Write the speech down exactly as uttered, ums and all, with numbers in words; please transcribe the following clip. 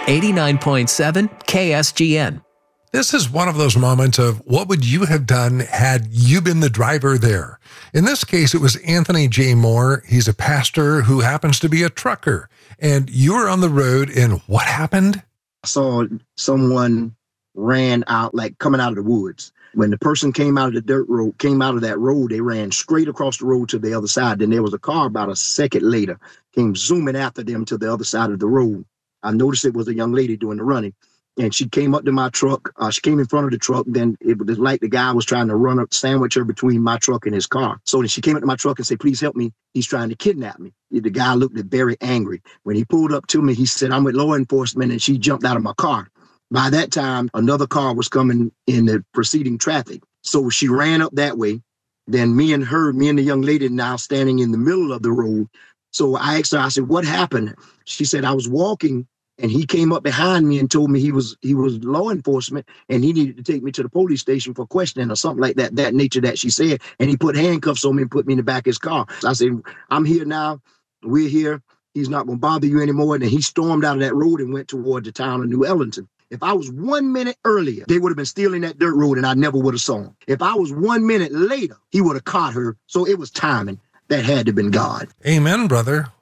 eighty-nine point seven K S G N. This is one of those moments of what would you have done had you been the driver there? In this case, it was Anthony J. Moore. He's a pastor who happens to be a trucker. And you were on the road, and what happened? I saw someone ran out, like coming out of the woods. When the person came out of the dirt road, came out of that road, they ran straight across the road to the other side. Then there was a car about a second later, came zooming after them to the other side of the road. I noticed it was a young lady doing the running. And she came up to my truck. Uh, she came in front of the truck. Then it was like the guy was trying to run up, sandwich her between my truck and his car. So then she came up to my truck and said, please help me. He's trying to kidnap me. The guy looked very angry. When he pulled up to me, he said, I'm with law enforcement. And she jumped out of my car. By that time, another car was coming in the preceding traffic. So she ran up that way. Then me and her, me and the young lady now standing in the middle of the road. So I asked her, I said, what happened? She said, I was walking. And he came up behind me and told me he was he was law enforcement and he needed to take me to the police station for questioning or something like that, that nature that she said. And he put handcuffs on me and put me in the back of his car. So I said, I'm here now. We're here. He's not going to bother you anymore. And then he stormed out of that road and went toward the town of New Ellington. If I was one minute earlier, they would have been stealing that dirt road and I never would have saw him. If I was one minute later, he would have caught her. So it was timing. That had to have been God. Amen, brother.